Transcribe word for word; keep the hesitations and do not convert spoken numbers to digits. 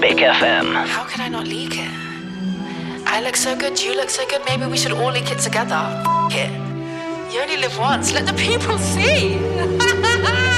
Kick F M. How could I not leak it? I look so good, you look so good, maybe we should all leak it together. F it. You only live once, let the people see.